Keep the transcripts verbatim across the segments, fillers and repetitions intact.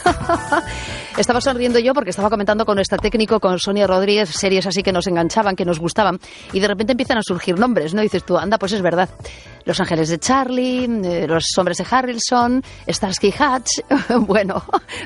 Estaba sonriendo yo porque estaba comentando con nuestra técnico, con Sonia Rodríguez, series así que nos enganchaban, que nos gustaban, y de repente empiezan a surgir nombres, ¿no? Y dices tú, anda, pues es verdad. Los Ángeles de Charlie, eh, Los Hombres de Harrelson, Starsky Hutch, bueno,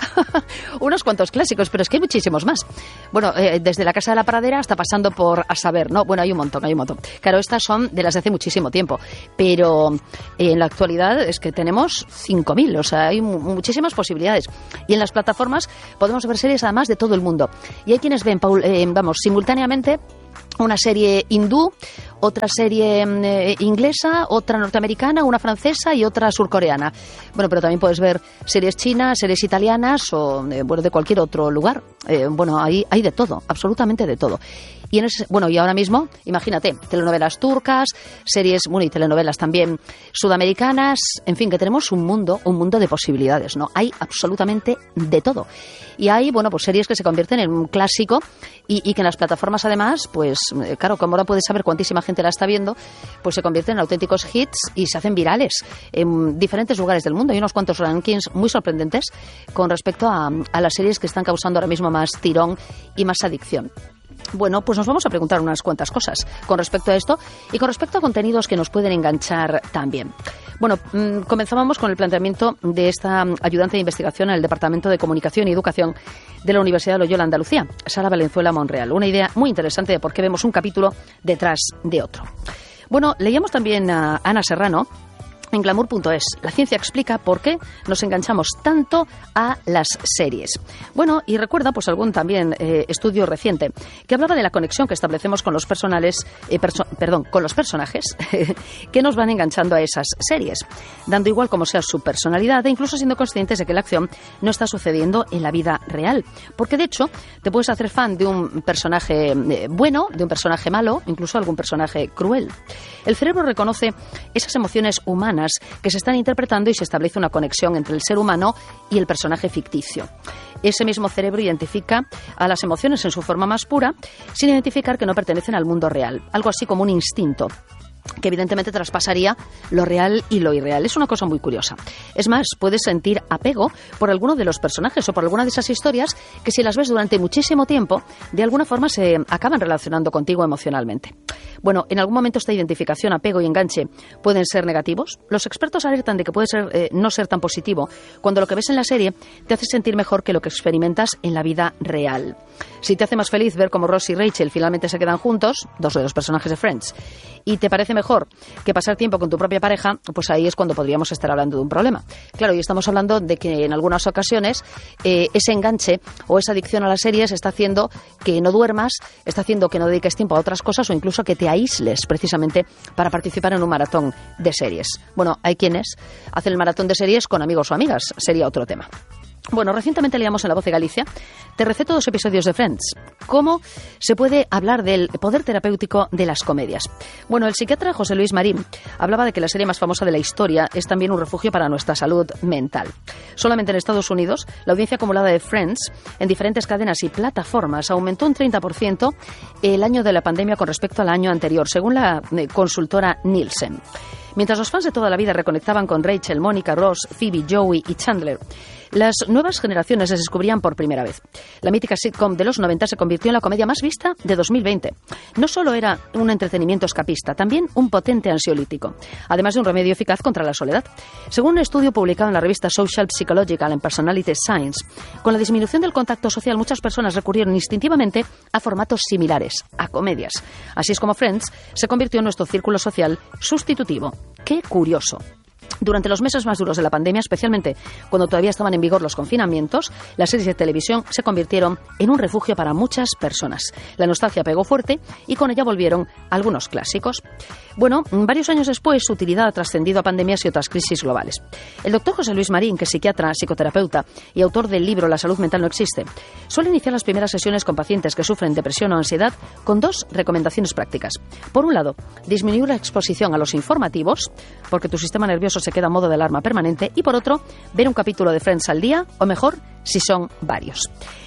unos cuantos clásicos, pero es que hay muchísimos más. Bueno, eh, desde La Casa de la Pradera hasta pasando por A Saber, ¿no? Bueno, hay un montón, hay un montón. Claro, estas son de las de hace muchísimo tiempo, pero eh, en la actualidad es que tenemos cinco mil, o sea, hay mu- muchísimas posibilidades. Y en las plataformas podemos ver series además de todo el mundo. Y hay quienes ven, Paul, eh, vamos, simultáneamente una serie hindú, otra serie eh, inglesa, otra norteamericana, una francesa y otra surcoreana. Bueno, pero también puedes ver series chinas, series italianas o eh, bueno, de cualquier otro lugar. Eh, bueno, hay, hay de todo, absolutamente de todo. Y en ese, bueno, y ahora mismo, imagínate, telenovelas turcas, series, bueno, y telenovelas también sudamericanas, en fin, que tenemos un mundo, un mundo de posibilidades, ¿no? Hay absolutamente de todo. Y hay, bueno, pues series que se convierten en un clásico y, y que en las plataformas además, pues, eh, claro, como ahora puedes saber cuantísima gente la está viendo, pues se convierten en auténticos hits y se hacen virales en diferentes lugares del mundo. Hay unos cuantos rankings muy sorprendentes con respecto a, a las series que están causando ahora mismo más tirón y más adicción. Bueno, pues nos vamos a preguntar unas cuantas cosas con respecto a esto y con respecto a contenidos que nos pueden enganchar también. Bueno, mmm, comenzábamos con el planteamiento de esta ayudante de investigación en el Departamento de Comunicación y Educación de la Universidad de Loyola Andalucía, Sara Valenzuela Monreal. Una idea muy interesante de por qué vemos un capítulo detrás de otro. Bueno, leíamos también a Ana Serrano en glamour punto es. La ciencia explica por qué nos enganchamos tanto a las series. Bueno, y recuerda pues algún también eh, estudio reciente que hablaba de la conexión que establecemos con los personales, eh, perso- perdón, con los personajes que nos van enganchando a esas series, dando igual como sea su personalidad e incluso siendo conscientes de que la acción no está sucediendo en la vida real. Porque de hecho te puedes hacer fan de un personaje eh, bueno, de un personaje malo, incluso algún personaje cruel. El cerebro reconoce esas emociones humanas que se están interpretando y se establece una conexión entre el ser humano y el personaje ficticio. Ese mismo cerebro identifica a las emociones en su forma más pura, sin identificar que no pertenecen al mundo real, algo así como un instinto que evidentemente traspasaría lo real y lo irreal. Es una cosa muy curiosa. Es más, puedes sentir apego por alguno de los personajes o por alguna de esas historias que si las ves durante muchísimo tiempo, de alguna forma se acaban relacionando contigo emocionalmente. Bueno, en algún momento esta identificación, apego y enganche pueden ser negativos. Los expertos alertan de que puede ser eh, no ser tan positivo cuando lo que ves en la serie te hace sentir mejor que lo que experimentas en la vida real. Si te hace más feliz ver cómo Ross y Rachel finalmente se quedan juntos, dos de los personajes de Friends, y te parece mejor que pasar tiempo con tu propia pareja, pues ahí es cuando podríamos estar hablando de un problema. Claro, y estamos hablando de que en algunas ocasiones eh, ese enganche o esa adicción a las series está haciendo que no duermas, está haciendo que no dediques tiempo a otras cosas o incluso que te aísles precisamente para participar en un maratón de series. Bueno, hay quienes hacen el maratón de series con amigos o amigas, sería otro tema. Bueno, recientemente leíamos en La Voz de Galicia, te receto dos episodios de Friends. ¿Cómo se puede hablar del poder terapéutico de las comedias? Bueno, el psiquiatra José Luis Marín hablaba de que la serie más famosa de la historia es también un refugio para nuestra salud mental. Solamente en Estados Unidos, la audiencia acumulada de Friends en diferentes cadenas y plataformas aumentó un treinta por ciento el año de la pandemia con respecto al año anterior, según la consultora Nielsen. Mientras los fans de toda la vida reconectaban con Rachel, Mónica, Ross, Phoebe, Joey y Chandler, las nuevas generaciones les descubrían por primera vez. La mítica sitcom de los noventa se convirtió en la comedia más vista de dos mil veinte. No solo era un entretenimiento escapista, también un potente ansiolítico, además de un remedio eficaz contra la soledad. Según un estudio publicado en la revista Social, Psychological and Personality Science, con la disminución del contacto social, muchas personas recurrieron instintivamente a formatos similares, a comedias. Así es como Friends se convirtió en nuestro círculo social sustitutivo. ¡Qué curioso! Durante los meses más duros de la pandemia, especialmente cuando todavía estaban en vigor los confinamientos, las series de televisión se convirtieron en un refugio para muchas personas. La nostalgia pegó fuerte y con ella volvieron algunos clásicos. Bueno, varios años después, su utilidad ha trascendido a pandemias y otras crisis globales. El doctor José Luis Marín, que es psiquiatra, psicoterapeuta y autor del libro La salud mental no existe, suele iniciar las primeras sesiones con pacientes que sufren depresión o ansiedad con dos recomendaciones prácticas. Por un lado, disminuir la exposición a los informativos, porque tu sistema nervioso se queda en modo de alarma permanente, y por otro, ver un capítulo de Friends al día, o mejor, si son varios.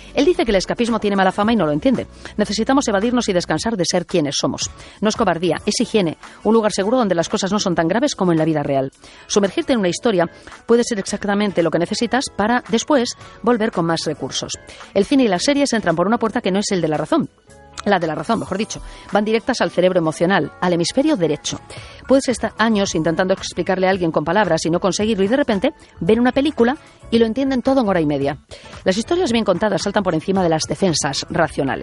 Él dice que el escapismo tiene mala fama y no lo entiende. Necesitamos evadirnos y descansar de ser quienes somos. No es cobardía, es higiene, un lugar seguro donde las cosas no son tan graves como en la vida real. Sumergirte en una historia puede ser exactamente lo que necesitas para, después, volver con más recursos. El cine y las series entran por una puerta que no es el de la razón. La de la razón, mejor dicho. Van directas al cerebro emocional, al hemisferio derecho. Puedes estar años intentando explicarle a alguien con palabras y no conseguirlo, y de repente ven una película y lo entienden todo en hora y media. Las historias bien contadas saltan por encima de las defensas racionales.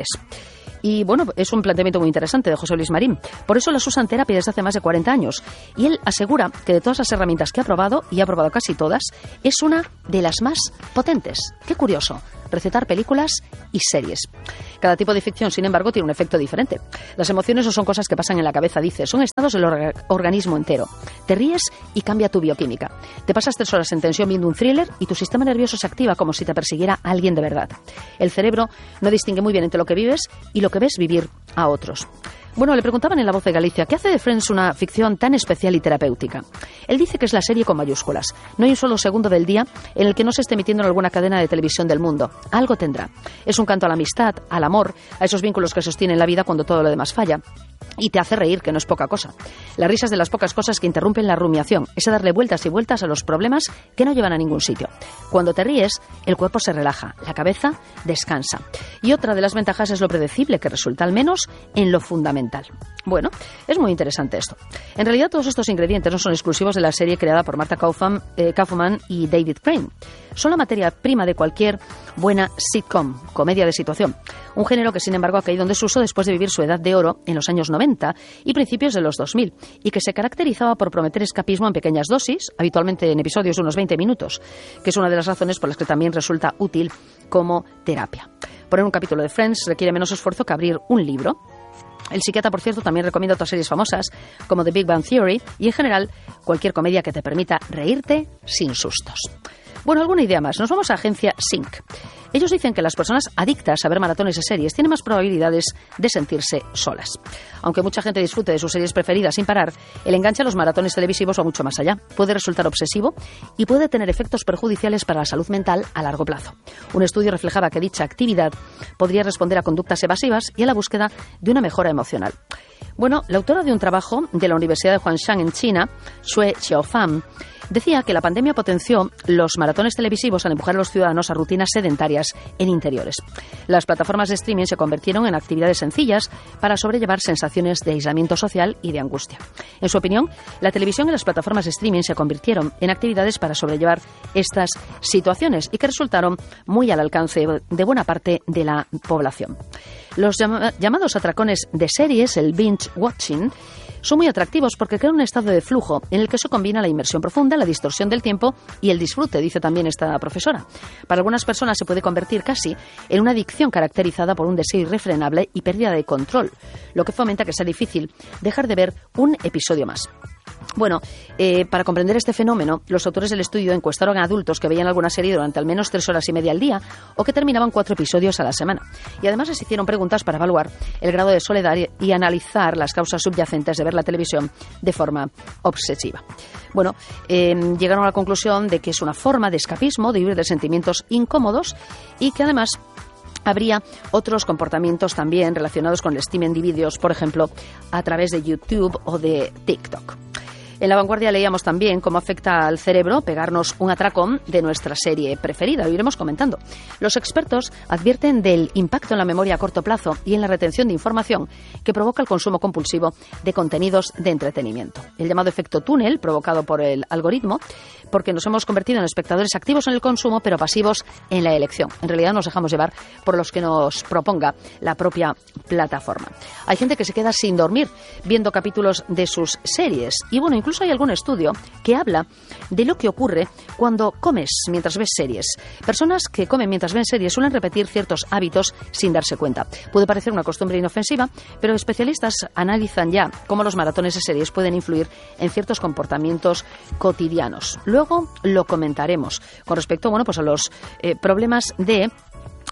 Y bueno, es un planteamiento muy interesante de José Luis Marín. Por eso las usa en terapia desde hace más de cuarenta años. Y él asegura que de todas las herramientas que ha probado, y ha probado casi todas, es una de las más potentes. Qué curioso. Recetar películas y series. Cada tipo de ficción, sin embargo, tiene un efecto diferente. Las emociones no son cosas que pasan en la cabeza, dice, son estados del orga- organismo entero. Te ríes y cambia tu bioquímica. Te pasas tres horas en tensión viendo un thriller y tu sistema nervioso se activa como si te persiguiera alguien de verdad. El cerebro no distingue muy bien entre lo que vives y lo que ves vivir a otros. Bueno, le preguntaban en La Voz de Galicia, ¿qué hace de Friends una ficción tan especial y terapéutica? Él dice que es la serie con mayúsculas. No hay un solo segundo del día en el que no se esté emitiendo en alguna cadena de televisión del mundo. Algo tendrá. Es un canto a la amistad, al amor, a esos vínculos que sostienen la vida cuando todo lo demás falla. Y te hace reír, que no es poca cosa. La risa es de las pocas cosas que interrumpen la rumiación, ese darle vueltas y vueltas a los problemas que no llevan a ningún sitio. Cuando te ríes, el cuerpo se relaja, la cabeza descansa. Y otra de las ventajas es lo predecible, que resulta al menos en lo fundamental. Bueno, es muy interesante esto. En realidad todos estos ingredientes no son exclusivos de la serie creada por Martha Kaufman, eh, Kaufman y David Crane. Son la materia prima de cualquier buena sitcom, comedia de situación. Un género que sin embargo ha caído en desuso después de vivir su edad de oro en los años noventa y principios de los dos mil, y que se caracterizaba por prometer escapismo en pequeñas dosis, habitualmente en episodios de unos veinte minutos, que es una de las razones por las que también resulta útil como terapia. Poner un capítulo de Friends requiere menos esfuerzo que abrir un libro. El psiquiatra, por cierto, también recomienda otras series famosas como The Big Bang Theory y, en general, cualquier comedia que te permita reírte sin sustos. Bueno, alguna idea más. Nos vamos a Agencia Sync. Ellos dicen que las personas adictas a ver maratones de series tienen más probabilidades de sentirse solas. Aunque mucha gente disfrute de sus series preferidas sin parar, el enganche a los maratones televisivos va mucho más allá. Puede resultar obsesivo y puede tener efectos perjudiciales para la salud mental a largo plazo. Un estudio reflejaba que dicha actividad podría responder a conductas evasivas y a la búsqueda de una mejora emocional. Bueno, la autora de un trabajo de la Universidad de Huangshan en China, Xue Xiaofan, decía que la pandemia potenció los maratones televisivos al empujar a los ciudadanos a rutinas sedentarias en interiores. Las plataformas de streaming se convirtieron en actividades sencillas para sobrellevar sensaciones de aislamiento social y de angustia. En su opinión, la televisión y las plataformas de streaming se convirtieron en actividades para sobrellevar estas situaciones y que resultaron muy al alcance de buena parte de la población. Los llama- llamados atracones de series, el binge watching, son muy atractivos porque crean un estado de flujo en el que se combina la inmersión profunda, la distorsión del tiempo y el disfrute, dice también esta profesora. Para algunas personas se puede convertir casi en una adicción caracterizada por un deseo irrefrenable y pérdida de control, lo que fomenta que sea difícil dejar de ver un episodio más. Bueno, eh, para comprender este fenómeno, los autores del estudio encuestaron a adultos que veían alguna serie durante al menos tres horas y media al día o que terminaban cuatro episodios a la semana. Y además les hicieron preguntas para evaluar el grado de soledad y analizar las causas subyacentes de ver la televisión de forma obsesiva. Bueno, eh, llegaron a la conclusión de que es una forma de escapismo, de vivir de sentimientos incómodos y que además habría otros comportamientos también relacionados con el streaming de vídeos, por ejemplo, a través de YouTube o de TikTok. En La Vanguardia leíamos también cómo afecta al cerebro pegarnos un atracón de nuestra serie preferida. Lo iremos comentando. Los expertos advierten del impacto en la memoria a corto plazo y en la retención de información que provoca el consumo compulsivo de contenidos de entretenimiento. El llamado efecto túnel, provocado por el algoritmo, porque nos hemos convertido en espectadores activos en el consumo, pero pasivos en la elección. En realidad nos dejamos llevar por los que nos proponga la propia plataforma. Hay gente que se queda sin dormir viendo capítulos de sus series. Y bueno, incluso hay algún estudio que habla de lo que ocurre cuando comes mientras ves series. Personas que comen mientras ven series suelen repetir ciertos hábitos sin darse cuenta. Puede parecer una costumbre inofensiva, pero especialistas analizan ya cómo los maratones de series pueden influir en ciertos comportamientos cotidianos. Luego lo comentaremos con respecto, bueno, pues a los eh, problemas de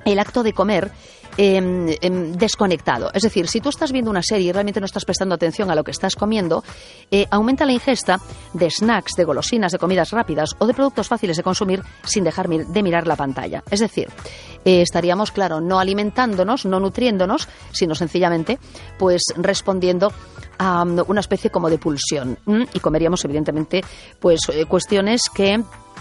el acto de comer eh, eh, desconectado. Es decir, si tú estás viendo una serie y realmente no estás prestando atención a lo que estás comiendo, eh, aumenta la ingesta de snacks, de golosinas, de comidas rápidas o de productos fáciles de consumir sin dejar mir- de mirar la pantalla. Es decir, eh, estaríamos, claro, no alimentándonos, no nutriéndonos, sino sencillamente pues respondiendo a um, una especie como de pulsión. ¿Mm? Y comeríamos, evidentemente, pues eh, cuestiones que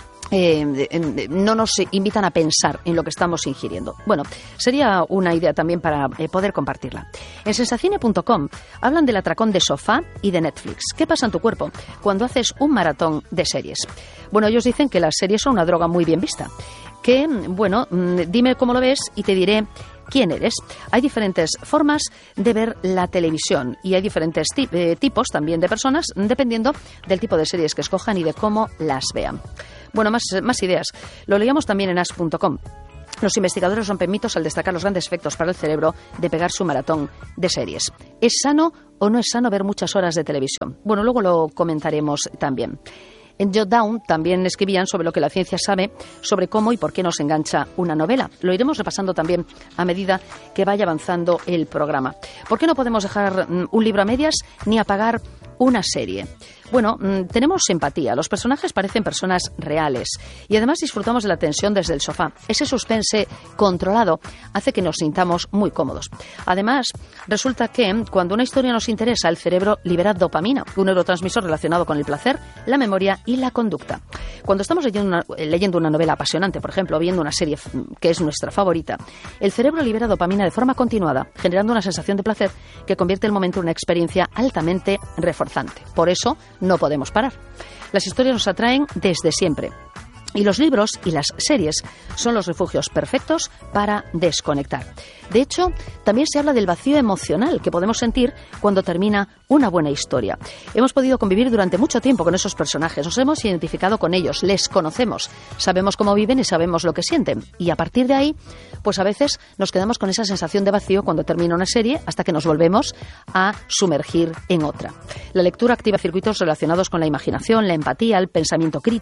Eh, eh, no nos invitan a pensar en lo que estamos ingiriendo. Bueno, sería una idea también para eh, poder compartirla. En sensacine punto com hablan del atracón de sofá y de Netflix. ¿Qué pasa en tu cuerpo cuando haces un maratón de series? Bueno, ellos dicen que las series son una droga muy bien vista. Que, bueno, dime cómo lo ves y te diré quién eres. Hay diferentes formas de ver la televisión y hay diferentes tip- eh, tipos también de personas dependiendo del tipo de series que escojan y de cómo las vean. Bueno, más, más ideas. Lo leíamos también en as punto com. Los investigadores rompen mitos al destacar los grandes efectos para el cerebro de pegar su maratón de series. ¿Es sano o no es sano ver muchas horas de televisión? Bueno, luego lo comentaremos también. En Jotdown también escribían sobre lo que la ciencia sabe sobre cómo y por qué nos engancha una novela. Lo iremos repasando también a medida que vaya avanzando el programa. ¿Por qué no podemos dejar mm, un libro a medias ni apagar una serie? Bueno, mmm, tenemos empatía. Los personajes parecen personas reales y además disfrutamos de la tensión desde el sofá. Ese suspense controlado hace que nos sintamos muy cómodos. Además, resulta que cuando una historia nos interesa, el cerebro libera dopamina, un neurotransmisor relacionado con el placer, la memoria y la conducta. Cuando estamos leyendo una, leyendo una novela apasionante, por ejemplo, viendo una serie que es nuestra favorita, el cerebro libera dopamina de forma continuada, generando una sensación de placer que convierte el momento en una experiencia altamente reforzante. Por eso, no podemos parar. Las historias nos atraen desde siempre. Y los libros y las series son los refugios perfectos para desconectar. De hecho, también se habla del vacío emocional que podemos sentir cuando termina una buena historia. Hemos podido convivir durante mucho tiempo con esos personajes, nos hemos identificado con ellos, les conocemos, sabemos cómo viven y sabemos lo que sienten. Y a partir de ahí, pues a veces nos quedamos con esa sensación de vacío cuando termina una serie hasta que nos volvemos a sumergir en otra. La lectura activa circuitos relacionados con la imaginación, la empatía, el pensamiento crítico,